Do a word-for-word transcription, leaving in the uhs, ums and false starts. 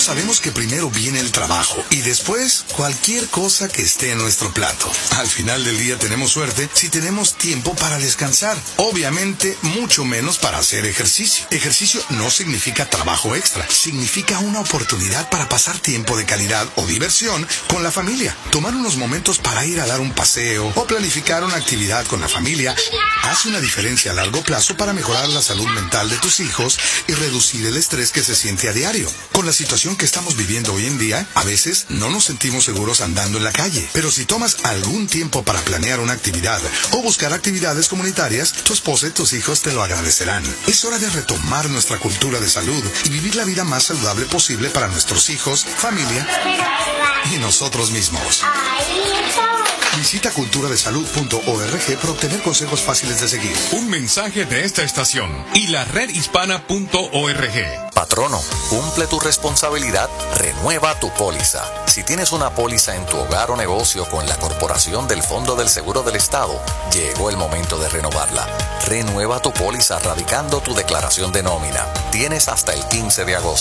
sabemos que primero viene el trabajo y después cualquier cosa que esté en nuestro plato. Al final del día tenemos suerte si tenemos tiempo para descansar. Obviamente, mucho menos para hacer ejercicio. Ejercicio no significa trabajo extra, significa una oportunidad para pasar tiempo de calidad o diversión con la familia. Tomar unos momentos para ir a dar un paseo o planificar una actividad con la familia hace una diferencia a largo plazo para mejorar la salud mental de tus hijos y reducir el estrés que se siente a diario. Con la situación que estamos viviendo hoy en día, a veces no nos sentimos seguros andando en la calle, pero si tomas algún tiempo para planear una actividad o buscar actividades comunitarias, tu esposa y tus hijos te lo agradecerán. Es hora de retomar nuestra cultura de salud y vivir la vida más saludable posible para nuestros hijos, familia y nosotros mismos. Visita cultura de salud punto org para obtener consejos fáciles de seguir. Un mensaje de esta estación y la red hispana punto org. Patrono, cumple tu responsabilidad, renueva tu póliza. Si tienes una póliza en tu hogar o negocio con la Corporación del Fondo del Seguro del Estado, llegó el momento de renovarla. Renueva tu póliza radicando tu declaración de nómina. Tienes hasta el quince de agosto.